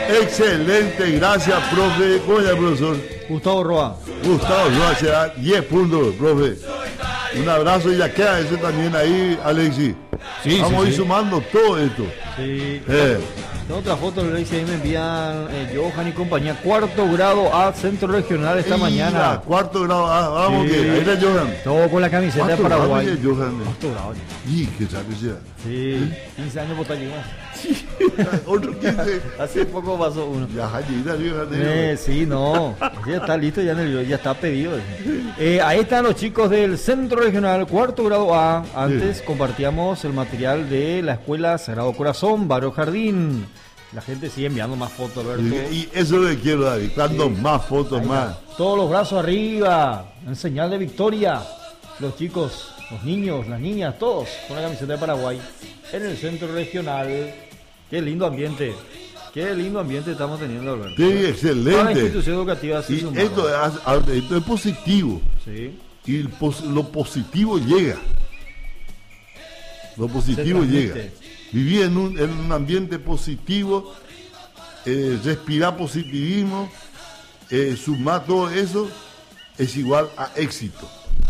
Excelente, gracias, profe. ¿Cómo es el profesor? Gustavo Roa. Gustavo Roa se da 10 puntos, profe. Un abrazo y ya queda ese también ahí, Alexis. Sí, vamos a ir sí. sumando todo esto. Sí. Otra foto, Alexis, ahí me envían Johan y compañía. Cuarto grado A, Centro Regional esta mañana. Cuarto grado A, vamos Sí. que ahí está Johan. Todo con la camiseta de Paraguay. Grado es Johan. Cuarto grado. Y que sabe sea. Sí, 15 años por más. Otro 15. Hace poco pasó uno. Ya, Johan. Sí, no. Ya está listo, ya está pedido. Ahí están los chicos del Centro Regional, cuarto grado A. Antes compartíamos el material de la Escuela Sagrado Corazón, Barrio Jardín. La gente sigue enviando más fotos, Alberto. Y eso es lo que quiero, David. Cuando más fotos, más. Todos los brazos arriba, en señal de victoria. Los chicos, los niños, las niñas, todos con la camiseta de Paraguay en el Centro Regional. Qué lindo ambiente. Qué lindo ambiente estamos teniendo, Alberto. Sí, excelente. Toda la institución educativa se y sumó. esto es positivo. Sí. Y lo positivo llega. Lo positivo llega. Vivir en un ambiente positivo, respirar positivismo, sumar todo eso, es igual a éxito.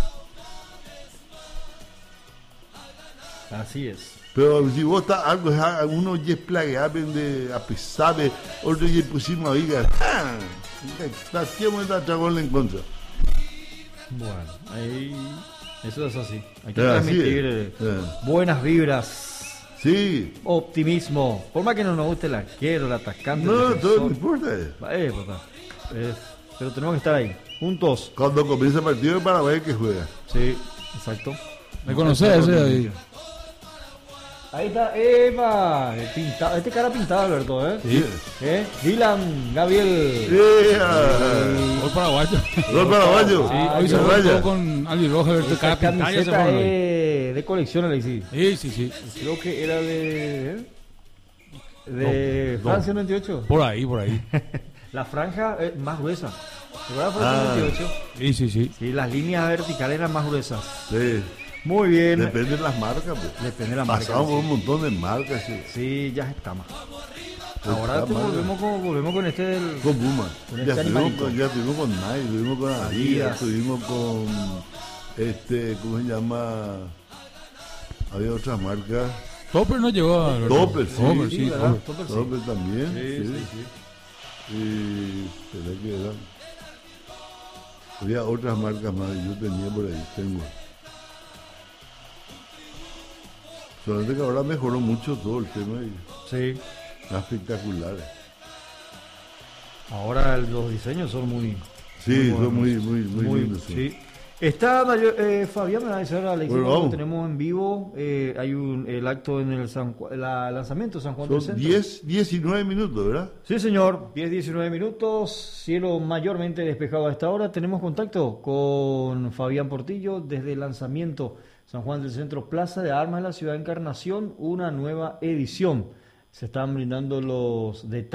Así es. Pero si vos estás algo, algunos ya plagueaban a pesar de otros ya pusimos ahí, siempre está tragón en contra. Bueno, ahí eso es así. Hay que transmitir buenas vibras. Sí. Optimismo. Por más que no nos guste el arquero, el atacante. No, todo no importa. Papá. Pero tenemos que estar ahí, juntos. Cuando comienza el partido de Paraguay que juega. Sí, exacto. ¿Me conoces ese ahí? Ahí está Eva, pintado, este cara pintado, Alberto, ¿eh? Sí. Dylan, Gabriel. Gol paraguayo. Gol paraguayo. Sí, hoy se jugó con Ali Roja, Alberto, cara pintada. Camiseta de colección, Alexis. Sí. Creo que era de Francia 98. Por ahí. La franja más gruesa. ¿Recuerdas Francia 98? Sí. Sí, las líneas verticales eran más gruesas. Sí. Muy bien. Depende de las marcas, pues. Depende de las marcas. Pasamos por un montón de marcas, sí. Sí, ya está más. Ahora volvemos con este con Puma. Ya estuvimos con Nike, estuvimos con Adidas, estuvimos con ¿cómo se llama? Había otras marcas. Topper no llegó a Topper, sí. Topper también. Sí. Y espera que eran. Había otras marcas más, yo tenía por ahí, tengo. Solamente que ahora mejoró mucho todo el tema y sí. Espectaculares. Ahora los diseños son muy... Sí, son muy lindos. Sí. Está Fabián, me va a decir ahora, Alexis, lo tenemos en vivo. Hay el acto en el lanzamiento de San Juan del Centro. 19 minutos, ¿verdad? Sí, señor. 19 minutos. Cielo mayormente despejado a esta hora. Tenemos contacto con Fabián Portillo desde el lanzamiento San Juan del Centro, Plaza de Armas de la Ciudad de Encarnación, una nueva edición. Se están brindando los detalles.